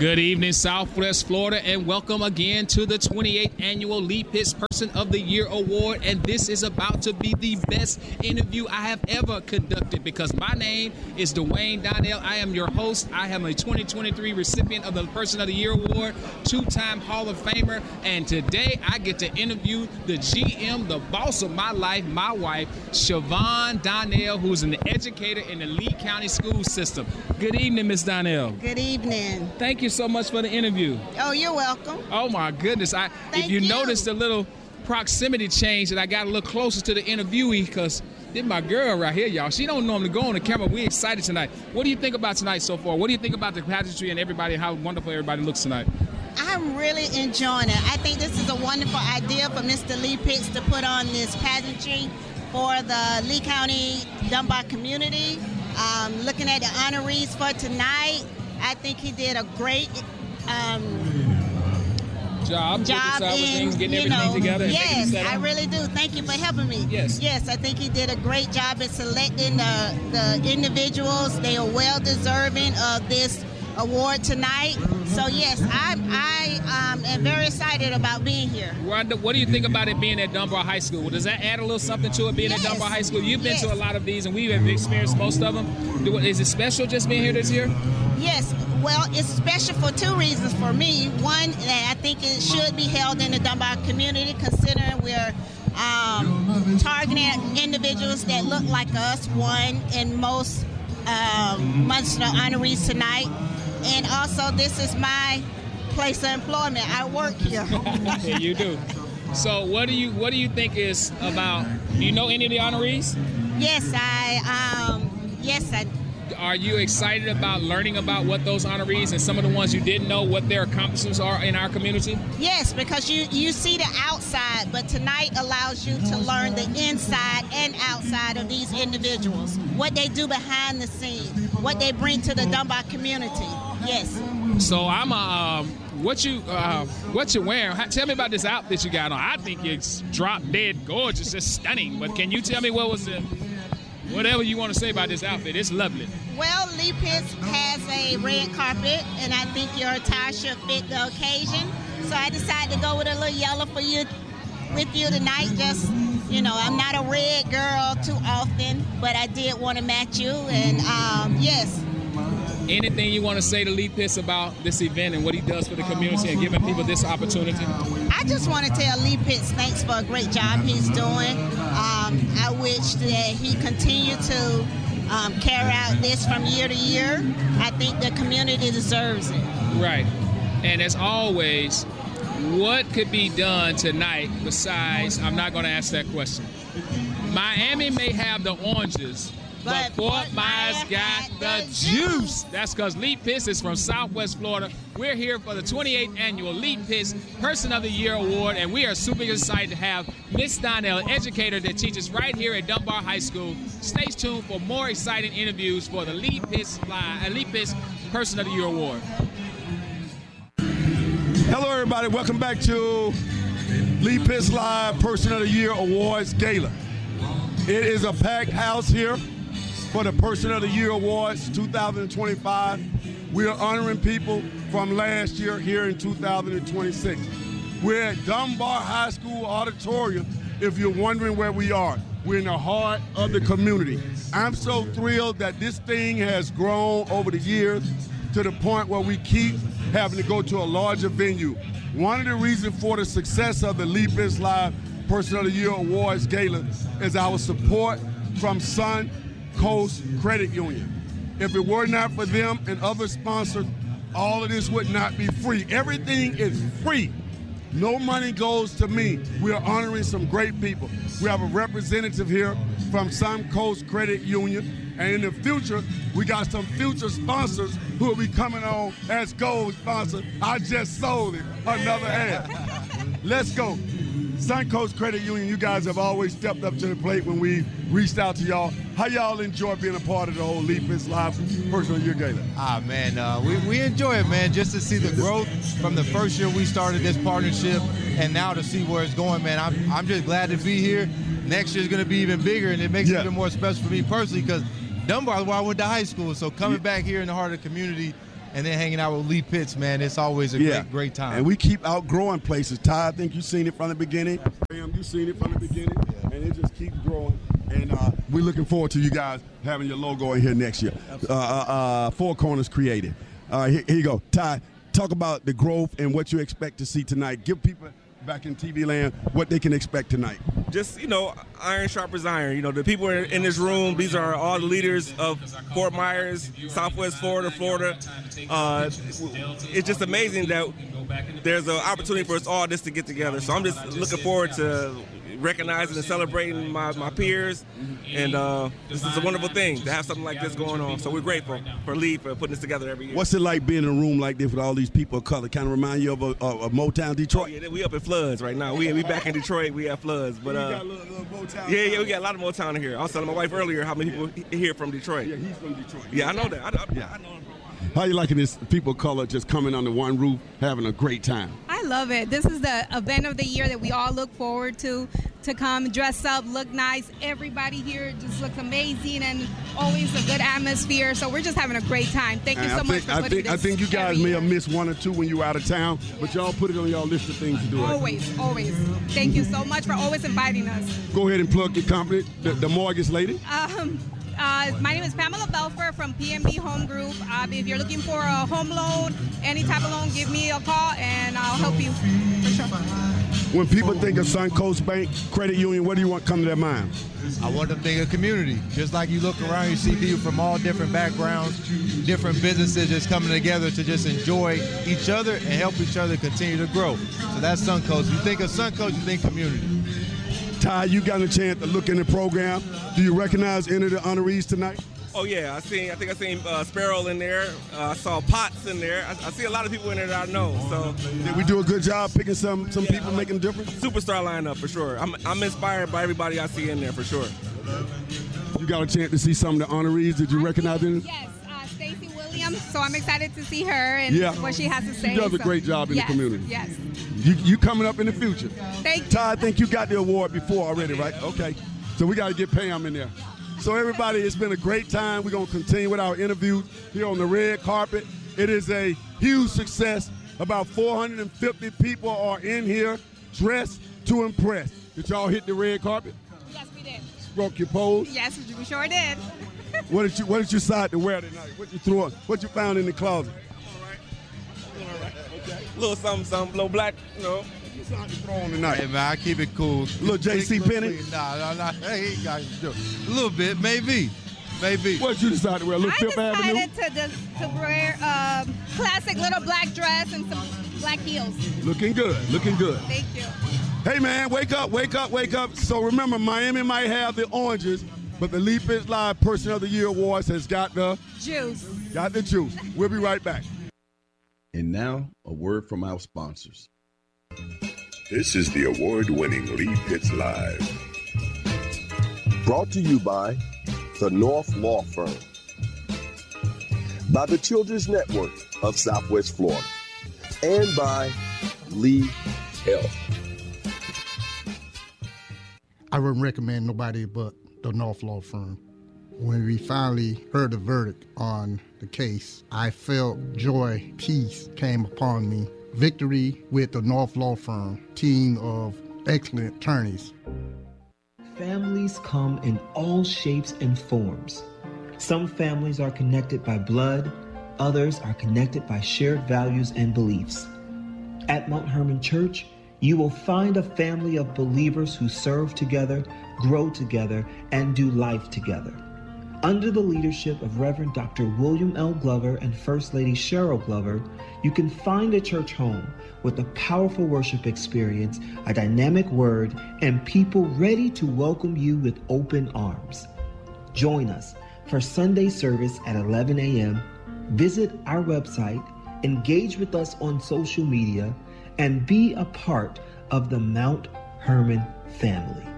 Good evening, Southwest Florida, and welcome again to the 28th Annual Lee Pitts Person of the Year Award. And this is about to be the best interview I have ever conducted because my name is Dwayne Donnell. I am your host. I am a 2023 recipient of the Person of the Year Award, two-time Hall of Famer, and today I get to interview the GM, the boss of my life, my wife, Siobhan Donnell, who's an educator in the Lee County school system. Good evening, Ms. Donnell. Good evening. Thank you so much for the interview. Oh, you're welcome. Oh my goodness. If you noticed a little proximity change that I got a little closer to the interviewee because this is my girl right here, y'all. She don't normally go on the camera. We're excited tonight. What do you think about tonight so far? What do you think about the pageantry and everybody, how wonderful everybody looks tonight? I'm really enjoying it. I think this is a wonderful idea for Mr. Lee Pitts to put on this pageantry for the Lee County Dunbar community. Looking at the honorees for tonight, I think he did a great job in things, getting everything together. Yes, I really do. Thank you for helping me. Yes, I think he did a great job in selecting the individuals. They are well deserving of this award tonight. So yes, I am very excited about being here. What do you think about it being at Dunbar High School? Does that add a little something to it being at Dunbar High School? You've been to a lot of these and we have experienced most of them. Is it special just being here this year? Yes. Well, it's special for two reasons for me. One, I think it should be held in the Dunbar community, considering we're targeting individuals that look like us, one, and most of the honorees tonight. And also, this is my place of employment. I work here. Yeah, you do. So what do you think is about, do you know any of the honorees? Yes, I Are you excited about learning about what those honorees and some of the ones you didn't know, what their accomplishments are in our community? Yes, because you see the outside, but tonight allows you to learn the inside and outside of these individuals, what they do behind the scenes, what they bring to the Dunbar community. Yes. So what you wearing? Tell me about this outfit you got on. I think it's drop dead gorgeous, just stunning. But can you tell me whatever you want to say about this outfit? It's lovely. Well, Lee Pitts has a red carpet, and I think your attire should fit the occasion. So I decided to go with a little yellow with you tonight. Just, I'm not a red girl too often, but I did want to match you, and yes. Anything you want to say to Lee Pitts about this event and what he does for the community and giving people this opportunity? I just want to tell Lee Pitts thanks for a great job he's doing. I wish that he continued to carry out this from year to year. I think the community deserves it. Right. And as always, what could be done tonight besides, I'm not going to ask that question. Miami may have the oranges, but Fort Myers got the juice. That's because Lee Pitts is from Southwest Florida. We're here for the 28th Annual Lee Pitts Person of the Year Award, and we are super excited to have Ms. Donnell, an educator that teaches right here at Dunbar High School. Stay tuned for more exciting interviews for the Lee Pitts Person of the Year Award. Hello, everybody. Welcome back to Lee Pitts Live Person of the Year Awards Gala. It is a packed house here for the Person of the Year Awards 2025. We are honoring people from last year here in 2026. We're at Dunbar High School Auditorium, if you're wondering where we are. We're in the heart of the community. I'm so thrilled that this thing has grown over the years to the point where we keep having to go to a larger venue. One of the reasons for the success of the Lee Pitts Live Person of the Year Awards Gala is our support from Suncoast Credit Union. If it were not for them and other sponsors, all of this would not be free. Everything is free. No money goes to me. We are honoring some great people. We have a representative here from Suncoast Credit Union. And in the future, we got some future sponsors who will be coming on as gold sponsors. I just sold it, another ad. Let's go. Suncoast Credit Union, you guys have always stepped up to the plate when we reached out to y'all. How y'all enjoy being a part of the whole Lee Pitts Live Person of the Year Gala? Man, we enjoy it, man, just to see the growth from the first year we started this partnership and now to see where it's going, man. I'm just glad to be here. Next year's going to be even bigger, and it makes it even more special for me personally because Dunbar is where I went to high school, so coming back here in the heart of the community and then hanging out with Lee Pitts, man, it's always a great time. And we keep outgrowing places. Ty, I think you've seen it from the beginning. Graham, you've seen it from the beginning, and it just keeps growing. And we're looking forward to you guys having your logo in here next year. Four Corners Creative. Here you go. Ty, talk about the growth and what you expect to see tonight. Give people back in TV land what they can expect tonight. Just, iron sharpens iron. The people in this room, these are all the leaders of Fort Myers, Southwest Florida. It's just amazing that there's an opportunity for us all just to get together. So I'm just looking forward to recognizing and celebrating my peers, and this is a wonderful thing to have something like this going on. So we're grateful for Lee for putting this together every year. What's it like being in a room like this with all these people of color? Kind of remind you of Motown, Detroit? Oh, yeah, we up in Floods right now. We back in Detroit. We have Floods, but we got a little Motown. Yeah, we got a lot of Motown here. I was telling my wife earlier how many people here from Detroit. Yeah, he's from Detroit. Yeah, I know that. I know him. How you liking this people of color just coming under one roof, having a great time? I love it. This is the event of the year that we all look forward to come dress up, look nice. Everybody here just looks amazing and always a good atmosphere. So we're just having a great time. Thank you so much for putting this. I think you guys may have missed one or two when you were out of town, but y'all put it on y'all list of things to do. Always. Thank you so much for always inviting us. Go ahead and plug your company, the Mortgage Lady. My name is Pamela Belfer from PNB Home Group. If you're looking for a home loan, any type of loan, give me a call and I'll help you for sure. When people think of Suncoast Bank Credit Union, what do you want to come to their mind? I want them to think of community. Just like you look around, you see people from all different backgrounds, different businesses just coming together to just enjoy each other and help each other continue to grow. So that's Suncoast. You think of Suncoast, you think community. Ty, you got a chance to look in the program. Do you recognize any of the honorees tonight? Oh yeah, I think I seen Sparrow in there. I saw Potts in there. I see a lot of people in there that I know. So did we do a good job picking some people making a difference? Superstar lineup for sure. I'm inspired by everybody I see in there for sure. You got a chance to see some of the honorees. Did you recognize them? Yes, Stacey Williams. So I'm excited to see her and what she has to say. She does a great job in the community. Yes. You coming up in the future. Thank you. Ty, I think you got the award before already, right? Okay. So we got to get Pam in there. So everybody, it's been a great time. We're going to continue with our interviews here on the red carpet. It is a huge success. About 450 people are in here dressed to impress. Did y'all hit the red carpet? Yes, we did. Broke your pose? Yes, we sure did. What did you decide to wear tonight? What you found in the closet? All right. Okay. A little something, little black, Something to throw on tonight. Hey, man, I keep it cool. Little J.C. Penney? Nah. Hey, guys, a little bit, maybe. What did you decide to wear? A little Fifth Avenue? I decided to wear a classic little black dress and some black heels. Looking good. Thank you. Hey, man, wake up. So remember, Miami might have the oranges, but the Lee Pitts Live Person of the Year Awards has got the juice. We'll be right back. And now, a word from our sponsors. This is the award-winning Lee Pitts Live. Brought to you by the North Law Firm, by the Children's Network of Southwest Florida, and by Lee Health. I wouldn't recommend nobody but the North Law Firm. When we finally heard the verdict on the case, I felt joy, peace came upon me. Victory with the North Law Firm, team of excellent attorneys. Families come in all shapes and forms. Some families are connected by blood, others are connected by shared values and beliefs. At Mount Hermon Church, you will find a family of believers who serve together, grow together, and do life together. Under the leadership of Reverend Dr. William L. Glover and First Lady Cheryl Glover, you can find a church home with a powerful worship experience, a dynamic word, and people ready to welcome you with open arms. Join us for Sunday service at 11 a.m. Visit our website, engage with us on social media, and be a part of the Mount Hermon family.